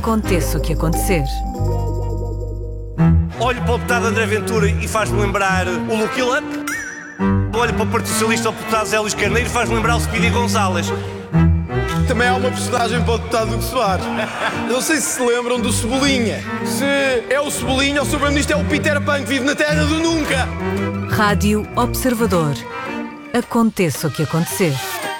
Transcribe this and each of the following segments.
Aconteça o que acontecer. Olho para o deputado André Ventura e faz-me lembrar o Lucky Luck. Olho para o Partido Socialista, o deputado Zé Luís Carneiro, e faz-me lembrar o Speedy González. Também há uma personagem para o deputado Hugo Soares. Não sei se lembram do Cebolinha. Se é o Cebolinha ou se o Primeiro-Ministro é o Peter Pan que vive na terra do nunca. Rádio Observador. Aconteça o que acontecer.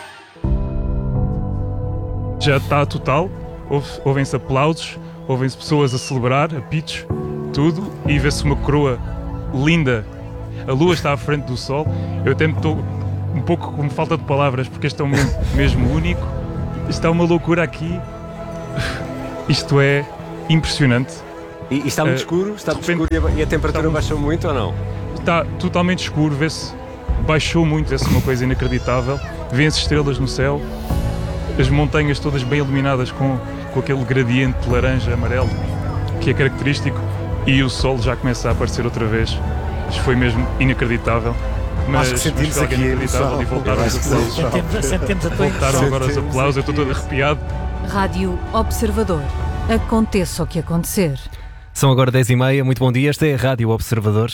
Já está total, ouvem-se aplausos, ouvem-se pessoas a celebrar, apitos, tudo, e vê-se uma coroa linda. A lua está à frente do sol. Eu até estou um pouco com falta de palavras, porque este é um momento mesmo único. Está uma loucura aqui. Isto é impressionante. E está muito escuro? Está muito escuro e a temperatura baixou muito ou não? Está totalmente escuro, baixou muito, vê-se uma coisa inacreditável. Vêem-se estrelas no céu. As montanhas todas bem iluminadas com aquele gradiente laranja, amarelo, que é característico, e o sol já começa a aparecer outra vez. Isto foi mesmo inacreditável. Mas sentimos foi aqui inacreditável e voltaram os aplausos. Voltaram agora os aplausos, eu estou todo arrepiado. Rádio Observador. Aconteça o que acontecer. São agora 10h30, muito bom dia, esta é a Rádio Observador.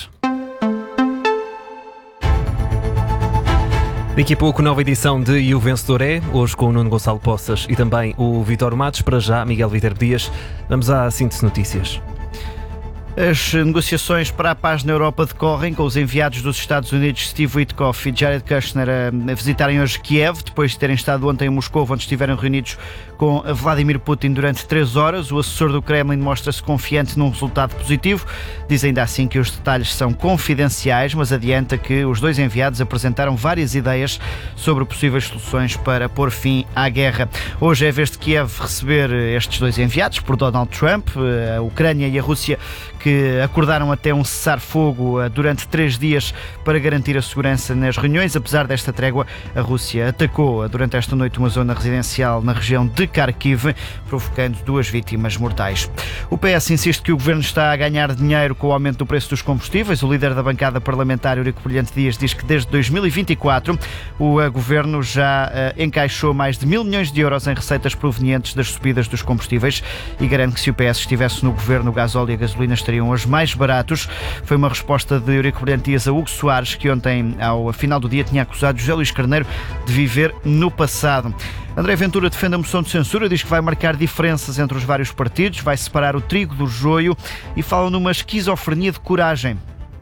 Daqui a pouco, nova edição de E o Vencedor é, hoje com o Nuno Gonçalo Poças e também o Vítor Matos. Para já, Miguel Viterbo Dias. Vamos à síntese notícias. As negociações para a paz na Europa decorrem, com os enviados dos Estados Unidos Steve Witkoff e Jared Kushner a visitarem hoje Kiev, depois de terem estado ontem em Moscou, onde estiveram reunidos com Vladimir Putin durante 3 horas. O assessor do Kremlin mostra-se confiante num resultado positivo. Diz ainda assim que os detalhes são confidenciais, mas adianta que os dois enviados apresentaram várias ideias sobre possíveis soluções para pôr fim à guerra. Hoje é a vez de Kiev receber estes dois enviados por Donald Trump. A Ucrânia e a Rússia, que acordaram até um cessar-fogo durante 3 dias para garantir a segurança nas reuniões. Apesar desta trégua, a Rússia atacou durante esta noite uma zona residencial na região de Kharkiv, provocando 2 vítimas mortais. O PS insiste que o governo está a ganhar dinheiro com o aumento do preço dos combustíveis. O líder da bancada parlamentar, Eurico Brilhante Dias, diz que desde 2024 o governo já encaixou mais de 1.000 milhões de euros em receitas provenientes das subidas dos combustíveis e garante que se o PS estivesse no governo, o gasóleo e a gasolina estariam hoje mais baratos. Foi uma resposta de Eurico Brilhante Dias a Hugo Soares, que ontem, ao final do dia, tinha acusado José Luís Carneiro de viver no passado. André Ventura defende a moção de censura, diz que vai marcar diferenças entre os vários partidos, vai separar o trigo do joio e fala numa esquizofrenia de coragem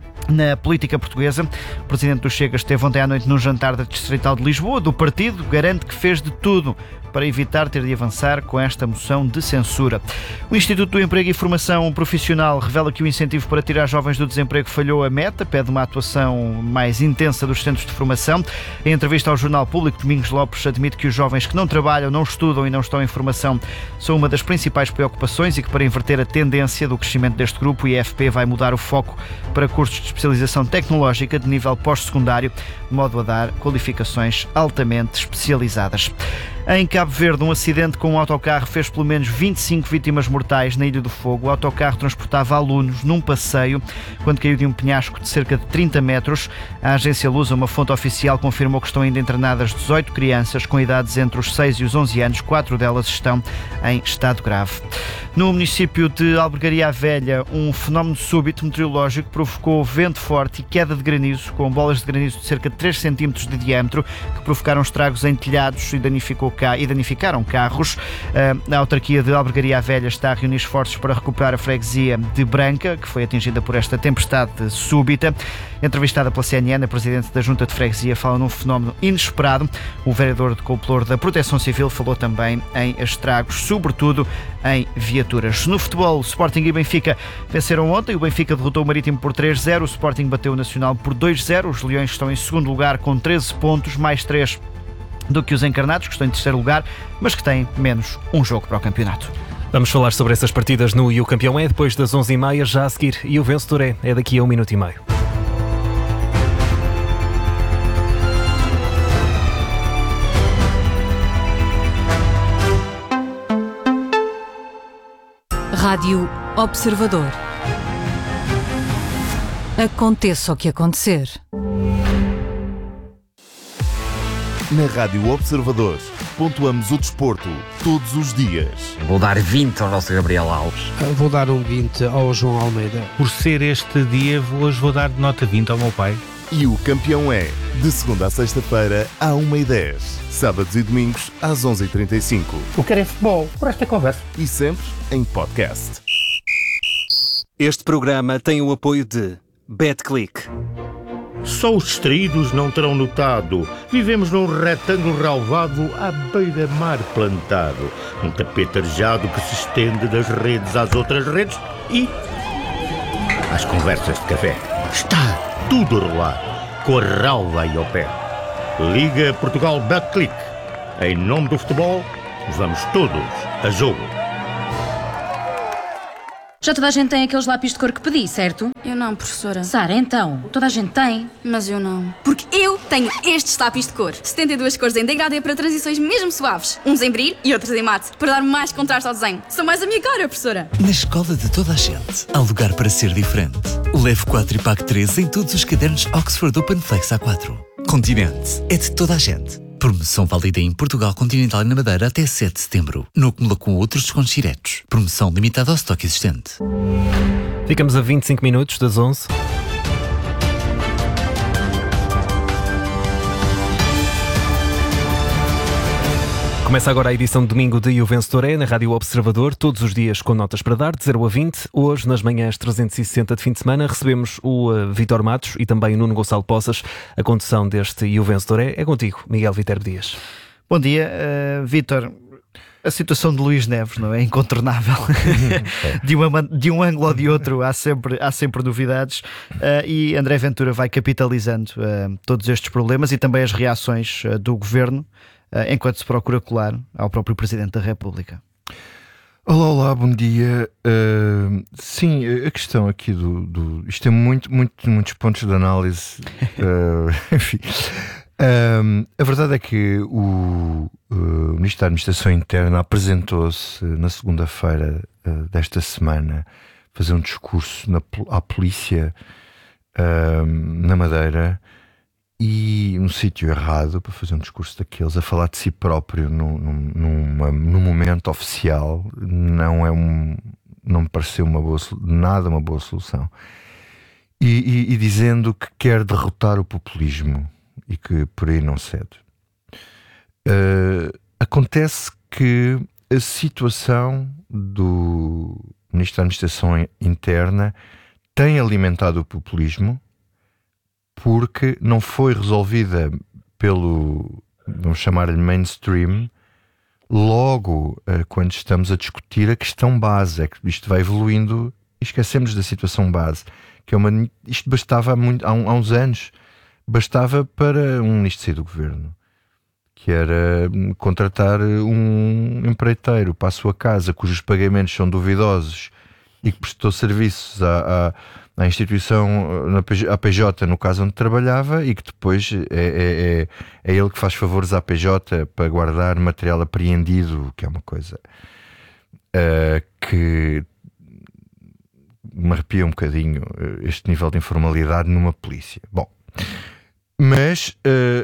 na política portuguesa. O presidente do Chega esteve ontem à noite num jantar da Distrital de Lisboa do partido, garante que fez de tudo para evitar ter de avançar com esta moção de censura. O Instituto do Emprego e Formação Profissional revela que o incentivo para tirar jovens do desemprego falhou a meta, pede uma atuação mais intensa dos centros de formação. Em entrevista ao Jornal Público, Domingos Lopes admite que os jovens que não trabalham, não estudam e não estão em formação são uma das principais preocupações e que, para inverter a tendência do crescimento deste grupo, o IFP vai mudar o foco para cursos de especialização tecnológica de nível pós-secundário, de modo a dar qualificações altamente especializadas. Em Cabo Verde, um acidente com um autocarro fez pelo menos 25 vítimas mortais na Ilha do Fogo. O autocarro transportava alunos num passeio quando caiu de um penhasco de cerca de 30 metros. A agência Lusa, uma fonte oficial, confirmou que estão ainda internadas 18 crianças com idades entre os 6 e os 11 anos. 4 delas estão em estado grave. No município de Albergaria à Velha, um fenómeno súbito meteorológico provocou vento forte e queda de granizo, com bolas de granizo de cerca de 3 cm de diâmetro, que provocaram estragos em telhados e danificaram carros. A autarquia de Albergaria à Velha está a reunir esforços para recuperar a freguesia de Branca, que foi atingida por esta tempestade súbita. Entrevistada pela CNN, a presidente da Junta de Freguesia fala num fenómeno inesperado. O vereador de Couplor da Proteção Civil falou também em estragos, sobretudo em viaturas. No futebol, Sporting e Benfica venceram ontem. O Benfica derrotou o Marítimo por 3-0. O Sporting bateu o Nacional por 2-0. Os Leões estão em segundo lugar com 13 pontos, mais 3 do que os encarnados, que estão em terceiro lugar, mas que têm menos um jogo para o campeonato. Vamos falar sobre essas partidas no E o Campeão é, depois das 11h30, já a seguir. E o Vencedor é daqui a 1 minuto e meio. Rádio Observador. Aconteça o que acontecer. Na Rádio Observador, pontuamos o desporto todos os dias. Vou dar 20 ao nosso Gabriel Alves. Vou dar um 20 ao João Almeida. Por ser este dia, hoje vou dar nota 20 ao meu pai. E o campeão é, de segunda a sexta-feira, à 1h10. Sábados e domingos, às 11h35. Eu quero é futebol, por esta conversa. E sempre em podcast. Este programa tem o apoio de BetClick. Só os distraídos não terão notado. Vivemos num retângulo relvado à beira-mar plantado. Um tapete arejado que se estende das redes às outras redes e às conversas de café. Está tudo a rolar, com a relva aí ao pé. Liga Portugal BetClick. Em nome do futebol, vamos todos a jogo. Já toda a gente tem aqueles lápis de cor que pedi, certo? Eu não, professora. Sara, então, toda a gente tem. Mas eu não. Porque eu tenho estes lápis de cor. 72 cores em degradê para transições mesmo suaves. Uns em brilho e outros em mate, para dar mais contraste ao desenho. São mais a minha cara, professora. Na escola de toda a gente, há lugar para ser diferente. Leve 4 e pague 3 em todos os cadernos Oxford Open Flex A4. Continente é de toda a gente. Promoção válida em Portugal Continental e na Madeira até 7 de setembro. Não acumula com outros descontos diretos. Promoção limitada ao estoque existente. Ficamos a 25 minutos das 11. Começa agora a edição de domingo de O Vencedor é, na Rádio Observador, todos os dias com notas para dar, de 0 a 20. Hoje, nas manhãs 360 de fim de semana, recebemos o Vítor Matos e também o Nuno Gonçalo Poças. A condução deste O Vencedor é contigo, Miguel Viterbo Dias. Bom dia, Vítor. A situação de Luís Neves não é incontornável. de um ângulo ou de outro há sempre novidades, e André Ventura vai capitalizando todos estes problemas e também as reações do Governo, enquanto se procura colar ao próprio Presidente da República. Olá, bom dia. Sim, a questão aqui isto tem muitos pontos de análise. Enfim, a verdade é que o Ministro da Administração Interna apresentou-se na segunda-feira desta semana fazer um discurso à polícia na Madeira, e no sítio errado para fazer um discurso daqueles, a falar de si próprio num momento oficial, não me pareceu nada uma boa solução. E dizendo que quer derrotar o populismo e que por aí não cede. Acontece que a situação do Ministro da Administração Interna tem alimentado o populismo, porque não foi resolvida pelo, vamos chamar-lhe mainstream, logo quando estamos a discutir a questão base. É que isto vai evoluindo e esquecemos da situação base, que isto bastava há uns anos, bastava para um ministro sair do governo, que era contratar um empreiteiro para a sua casa, cujos pagamentos são duvidosos e que prestou serviços à instituição, à PJ, no caso onde trabalhava, e que depois é ele que faz favores à PJ para guardar material apreendido, que é uma coisa que me arrepia um bocadinho, este nível de informalidade numa polícia. Bom, mas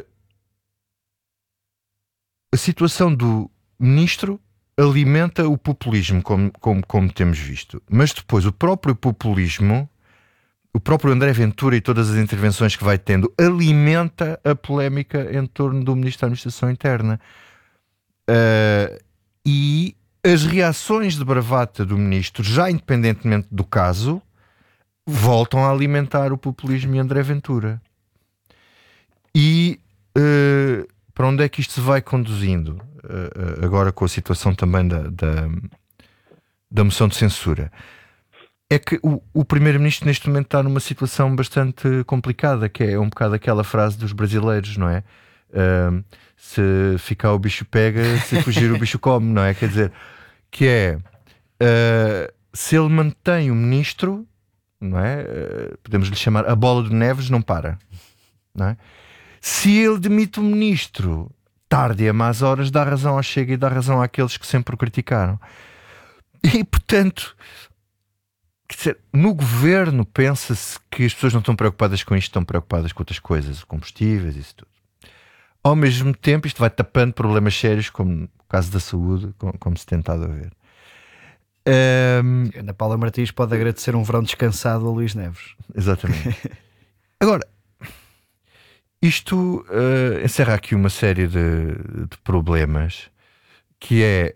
a situação do ministro alimenta o populismo, como temos visto. Mas depois o próprio populismo, o próprio André Ventura e todas as intervenções que vai tendo, alimenta a polémica em torno do Ministro da Administração Interna. E as reações de bravata do Ministro, já independentemente do caso, voltam a alimentar o populismo e André Ventura. E para onde é que isto se vai conduzindo? Agora com a situação também da moção de censura, é que o Primeiro-Ministro neste momento está numa situação bastante complicada, que é um bocado aquela frase dos brasileiros, não é? Se ficar o bicho pega, se fugir o bicho come, não é? Quer dizer, que é se ele mantém o ministro, não é? Podemos lhe chamar a bola de Neves, não para, não é? Se ele demite o ministro tarde e a más horas, dá razão ao Chega e dá razão àqueles que sempre o criticaram. E, portanto, quer dizer, no governo pensa-se que as pessoas não estão preocupadas com isto, estão preocupadas com outras coisas, combustíveis, isso tudo. Ao mesmo tempo, isto vai tapando problemas sérios, como o caso da saúde, como se tem estado a ver. Ana Paula Martins pode agradecer um verão descansado a Luís Neves. Exatamente. Agora, isto encerra aqui uma série de problemas, que é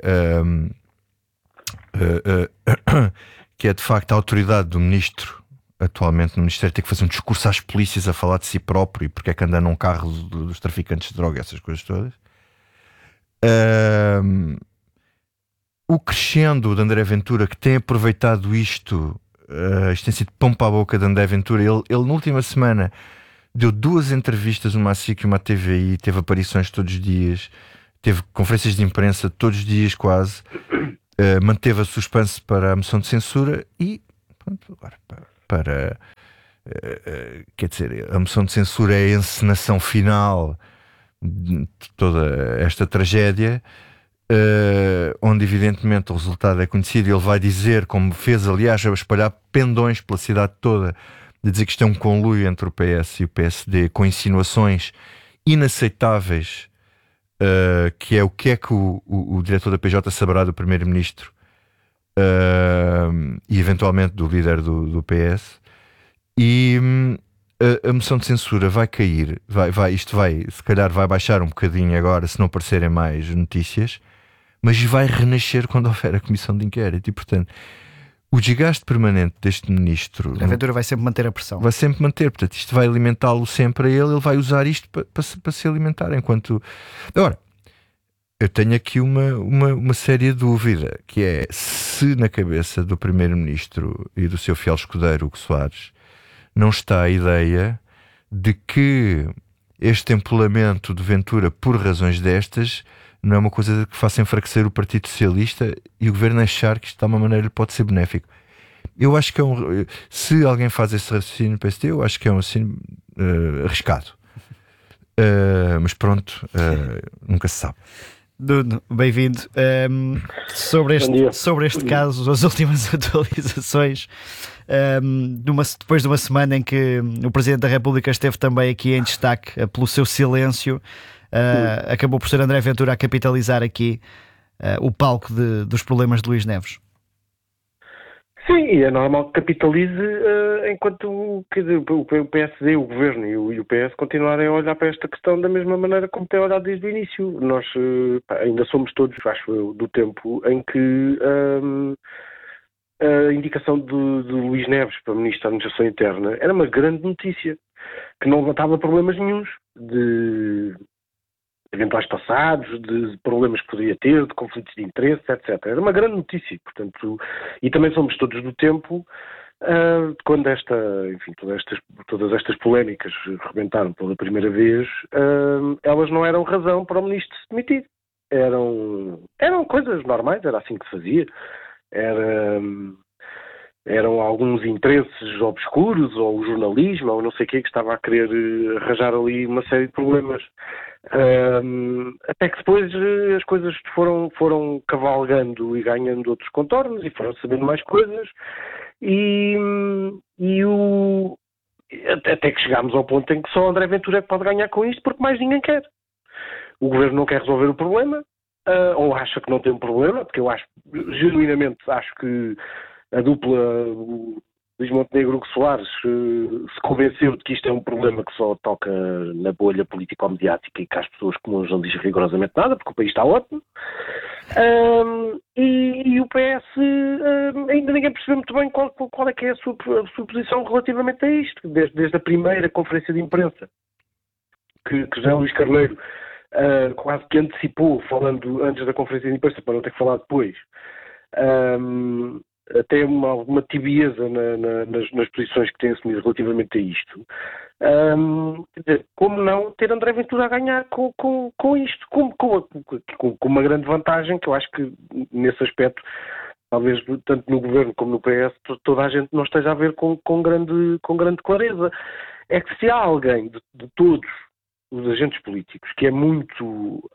que é de facto a autoridade do ministro atualmente no Ministério ter que fazer um discurso às polícias a falar de si próprio e porque é que anda num carro dos traficantes de droga, essas coisas todas. O crescendo de André Ventura, que tem aproveitado isto tem sido pão para a boca de André Ventura. Ele na última semana deu 2 entrevistas, uma à SIC e uma à TVI, teve aparições todos os dias, teve conferências de imprensa todos os dias quase, manteve a suspense para a moção de censura e pronto, agora quer dizer, a moção de censura é a encenação final de toda esta tragédia, onde evidentemente o resultado é conhecido. Ele vai dizer, como fez aliás, a espalhar pendões pela cidade toda, de dizer que isto é um conluio entre o PS e o PSD, com insinuações inaceitáveis, que é que o diretor da PJ saberá do primeiro-ministro e eventualmente do líder do PS. E a moção de censura vai cair, se calhar vai baixar um bocadinho agora se não aparecerem mais notícias, mas vai renascer quando houver a comissão de inquérito. E portanto, o desgaste permanente deste ministro, A Ventura vai sempre manter a pressão. vai sempre manter, portanto isto vai alimentá-lo sempre a ele vai usar isto para se alimentar enquanto... Agora, eu tenho aqui uma séria dúvida, que é se na cabeça do primeiro-ministro e do seu fiel escudeiro Hugo Soares não está a ideia de que este empolamento de Ventura por razões destas não é uma coisa que faça enfraquecer o Partido Socialista e o Governo achar que isto de uma maneira pode ser benéfico. Eu acho que se alguém faz esse raciocínio no PSD, eu acho que é um raciocínio arriscado. Mas pronto, nunca se sabe. Nuno, bem-vindo. Sobre este caso, as últimas atualizações, depois de uma semana em que o Presidente da República esteve também aqui em destaque pelo seu silêncio, acabou por ser André Ventura a capitalizar aqui o palco dos problemas de Luís Neves. Sim, e é normal que capitalize enquanto o PSD, o Governo e o PS continuarem a olhar para esta questão da mesma maneira como têm olhado desde o início. Nós ainda somos todos, acho eu, do tempo em que a indicação de Luís Neves para Ministro da Administração Interna era uma grande notícia, que não levantava problemas nenhuns de eventuais passados, de problemas que poderia ter, de conflitos de interesse, etc. Era uma grande notícia, portanto, e também somos todos do tempo quando todas estas polémicas rebentaram pela primeira vez, elas não eram razão para o ministro se demitir. Eram coisas normais, era assim que se fazia. Eram alguns interesses obscuros, ou o jornalismo, ou não sei o que estava a querer arranjar ali uma série de problemas. Até que depois as coisas foram cavalgando e ganhando outros contornos e foram sabendo mais coisas até que chegámos ao ponto em que só André Ventura é que pode ganhar com isto, porque mais ninguém quer. O Governo não quer resolver o problema, ou acha que não tem um problema, porque eu genuinamente acho que a dupla Luís Montenegro e Hugo Soares se convenceu de que isto é um problema que só toca na bolha político-mediática e que às pessoas comuns não diz rigorosamente nada, porque o país está ótimo. E o PS ainda ninguém percebeu muito bem qual é que é a sua posição relativamente a isto, desde a primeira conferência de imprensa que José Luís Carneiro quase que antecipou, falando antes da conferência de imprensa para não ter que falar depois. Até alguma tibieza nas posições que tem assumido relativamente a isto. Quer dizer, como não ter André Ventura a ganhar com isto, com uma grande vantagem, que eu acho que nesse aspecto, talvez tanto no Governo como no PS, toda a gente não esteja a ver com grande clareza. É que se há alguém de todos os agentes políticos que é muito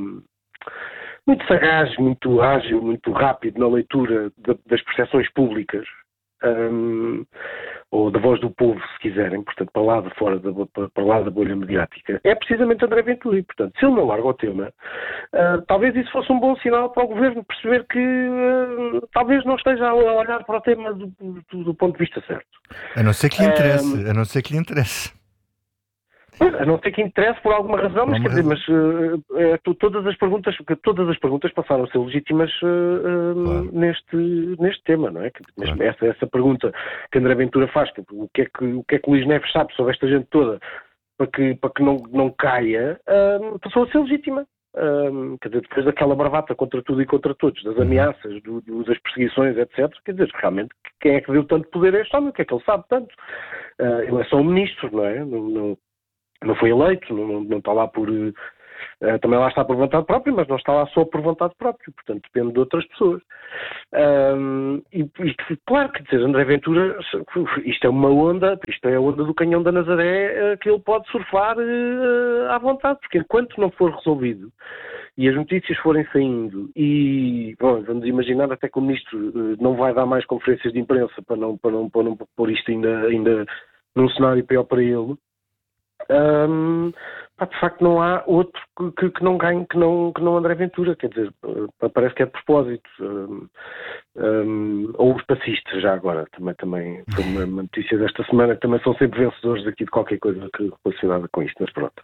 sagaz, muito ágil, muito rápido na leitura das percepções públicas, ou da voz do povo, se quiserem, portanto, para lá da bolha mediática, é precisamente André Ventura. E, portanto, se ele não larga o tema, talvez isso fosse um bom sinal para o Governo perceber que talvez não esteja a olhar para o tema do ponto de vista certo. A não ser que lhe interesse. A não ser que lhe interesse por alguma razão, mas quer dizer, todas as perguntas passaram a ser legítimas neste tema, não é? Mesmo essa pergunta que André Ventura faz, o que é que Luís Neves sabe sobre esta gente toda para que não caia, passou a ser legítima. Quer dizer, depois daquela bravata contra tudo e contra todos, das ameaças, das perseguições, etc. Quer dizer, realmente, quem é que deu tanto poder a este homem? O que é que ele sabe tanto? Ele é só um ministro, não é? Não foi eleito, não está lá por... também lá está por vontade própria, mas não está lá só por vontade própria, portanto depende de outras pessoas. Claro, quer dizer, André Ventura, isto é uma onda, isto é a onda do canhão da Nazaré, que ele pode surfar à vontade, porque enquanto não for resolvido e as notícias forem saindo e, bom, vamos imaginar até que o ministro não vai dar mais conferências de imprensa para não pôr isto ainda num cenário pior para ele, de facto não há outro que não ganhe que não André Ventura, quer dizer, parece que é de propósito. Ou os passistas, já agora, também foi uma notícia desta semana, que também são sempre vencedores aqui de qualquer coisa relacionada com isto, mas pronto.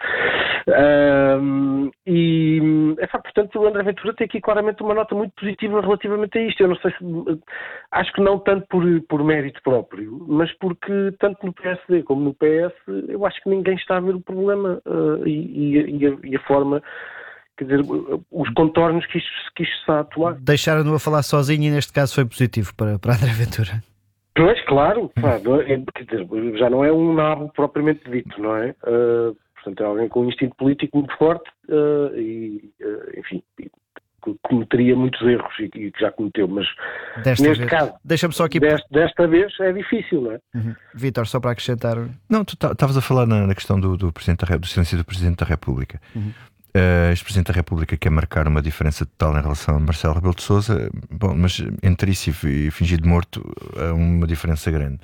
Portanto, o André Ventura tem aqui claramente uma nota muito positiva relativamente a isto. Eu não sei se... Acho que não tanto por mérito próprio, mas porque tanto no PSD como no PS, eu acho que ninguém está a ver o problema e a forma... Quer dizer, os contornos que isto está a tomar. Deixaram-no a falar sozinho e neste caso foi positivo para André Ventura. Pois, claro. Quer dizer, já não é um nabo propriamente dito, não é? Portanto, é alguém com um instinto político muito forte enfim, que cometeria muitos erros e que já cometeu, mas neste caso, deixa-me só aqui... desta vez é difícil, não é? Vítor, só para acrescentar... Não, tu estavas a falar na questão do silêncio do Presidente da República. Este Presidente da República quer marcar uma diferença total em relação a Marcelo Rebelo de Sousa, bom, mas entre isso e fingir de morto há uma diferença grande.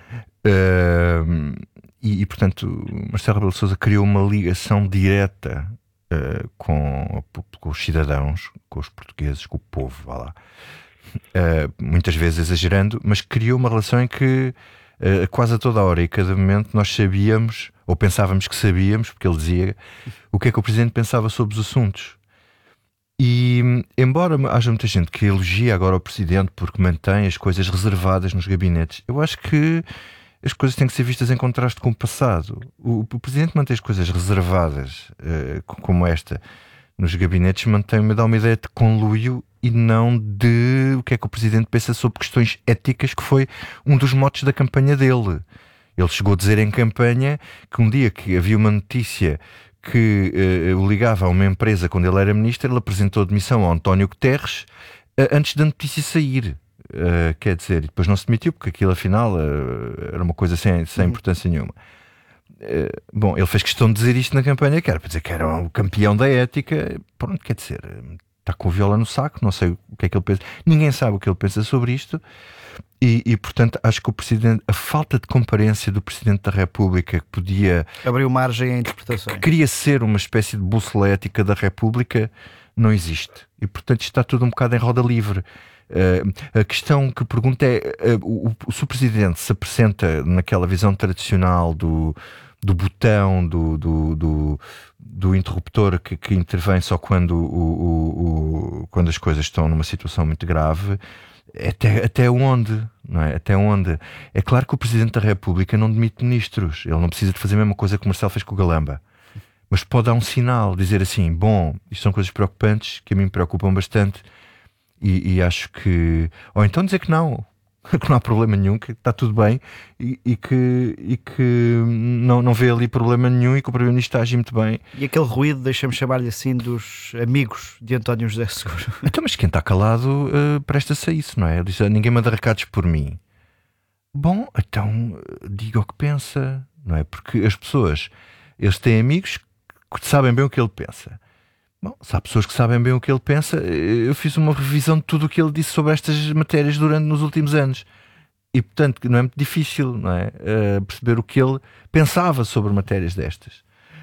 Portanto, Marcelo Rebelo de Sousa criou uma ligação direta com os cidadãos, com os portugueses, com o povo, vá lá. Muitas vezes exagerando, mas criou uma relação em que quase a toda hora e cada momento nós sabíamos, ou pensávamos que sabíamos, porque ele dizia o que é que o Presidente pensava sobre os assuntos. E embora haja muita gente que elogia agora o Presidente porque mantém as coisas reservadas nos gabinetes, eu acho que as coisas têm que ser vistas em contraste com o passado. O Presidente mantém as coisas reservadas, como esta, nos gabinetes, dá uma ideia de conluio e não de o que é que o Presidente pensa sobre questões éticas, que foi um dos motes da campanha dele. Ele chegou a dizer em campanha que um dia que havia uma notícia que o ligava a uma empresa quando ele era ministro, ele apresentou a demissão ao António Guterres antes da notícia sair. Quer dizer, e depois não se demitiu porque aquilo afinal era uma coisa sem importância nenhuma. Bom, ele fez questão de dizer isto na campanha, que era para dizer que era um campeão da ética. Pronto, quer dizer, está com viola no saco, não sei o que é que ele pensa, ninguém sabe o que ele pensa sobre isto. E portanto acho que o Presidente, a falta de comparência do Presidente da República, que podia abriu margem a interpretações, que queria ser uma espécie de bússola ética da República, não existe. E portanto está tudo um bocado em roda livre. A questão que pergunto é se o Presidente se apresenta naquela visão tradicional do botão, do interruptor que intervém só quando as coisas estão numa situação muito grave. Até onde? Não é? Até onde? É claro que o Presidente da República não demite ministros. Ele não precisa de fazer a mesma coisa que o Marcelo fez com o Galamba. Mas pode dar um sinal, dizer assim, bom, isto são coisas preocupantes, que a mim me preocupam bastante, e acho que... Ou então dizer que não há problema nenhum, que está tudo bem, e que não vê ali problema nenhum, e que o Primeiro-Ministro está a agir muito bem. E aquele ruído, deixa-me chamar-lhe assim, dos amigos de António José Seguro. Então, mas quem está calado presta-se a isso, não é? Ele diz, ninguém manda recados por mim. Bom, então diga o que pensa, não é? Porque as pessoas, eles têm amigos que sabem bem o que ele pensa. Bom, se há pessoas que sabem bem o que ele pensa, eu fiz uma revisão de tudo o que ele disse sobre estas matérias nos últimos anos. E, portanto, não é muito difícil, não é? Perceber o que ele pensava sobre matérias destas.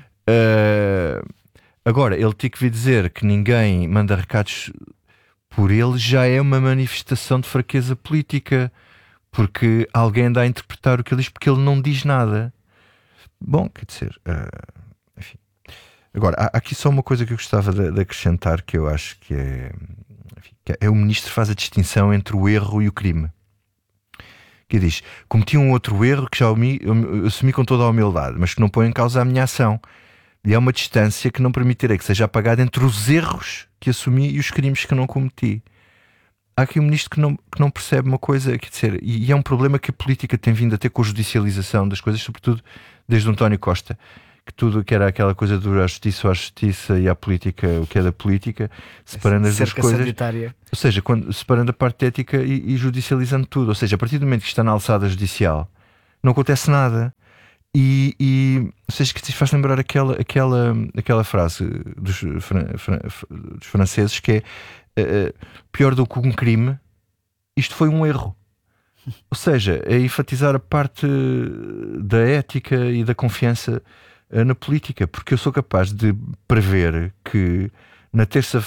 Agora, ele tinha que vir dizer que ninguém manda recados por ele, já é uma manifestação de fraqueza política, porque alguém anda a interpretar o que ele diz, porque ele não diz nada. Bom, quer dizer, enfim. Agora, há aqui só uma coisa que eu gostava de acrescentar, que eu acho que é o ministro faz a distinção entre o erro e o crime. Que diz: cometi um outro erro que já assumi com toda a humildade, mas que não põe em causa a minha ação. E há uma distância que não permitirei que seja apagada entre os erros que assumi e os crimes que não cometi. Há aqui um ministro que não percebe uma coisa, quer dizer, e é um problema que a política tem vindo a ter com a judicialização das coisas, sobretudo desde o António Costa, que tudo que era aquela coisa do à justiça e à política, o que é da política, separando as duas coisas. Sanitária. Ou seja, separando a parte ética e judicializando tudo. Ou seja, a partir do momento que está na alçada judicial, não acontece nada. Ou seja, que te faz lembrar aquela frase dos franceses, que é pior do que um crime, isto foi um erro. Ou seja, é enfatizar a parte da ética e da confiança na política, porque eu sou capaz de prever que na terça